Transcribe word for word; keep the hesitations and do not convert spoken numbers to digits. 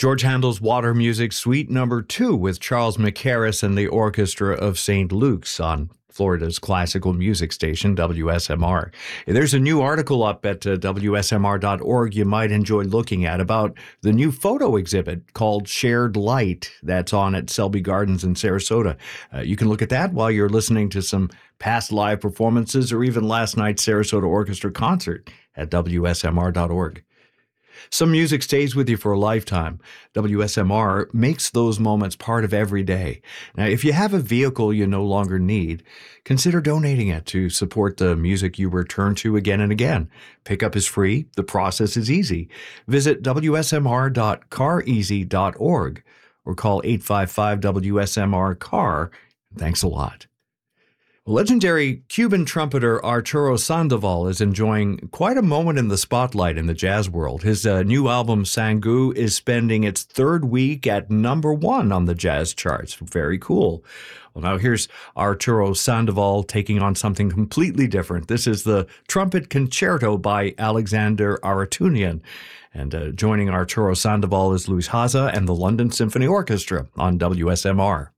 George Handel's Water Music Suite Number Two with Charles McHarris and the Orchestra of Saint Luke's on Florida's classical music station, W S M R. There's a new article up at uh, W S M R dot org you might enjoy looking at about the new photo exhibit called Shared Light that's on at Selby Gardens in Sarasota. Uh, you can look at that while you're listening to some past live performances or even last night's Sarasota Orchestra concert at W S M R dot org. Some music stays with you for a lifetime. W S M R makes those moments part of every day. Now, if you have a vehicle you no longer need, consider donating it to support the music you return to again and again. Pickup is free. The process is easy. Visit W S M R dot car easy dot org or call eight five five W S M R C A R. Thanks a lot. Legendary Cuban trumpeter Arturo Sandoval is enjoying quite a moment in the spotlight in the jazz world. His uh, new album, Sangu, is spending its third week at number one on the jazz charts. Very cool. Well, now here's Arturo Sandoval taking on something completely different. This is the Trumpet Concerto by Alexander Aratunian. And uh, joining Arturo Sandoval is Luis Haza and the London Symphony Orchestra on W S M R.